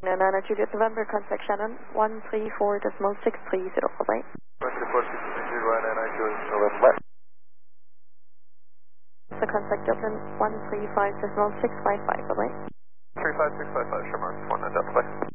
No, Nana Juliet November, contact Shannon, 134.630, bye-bye. 134.630, Nana Juliet November. So contact Dublin, 135.655, bye-bye. 35655, sure, Mark, 1 Delta, bye.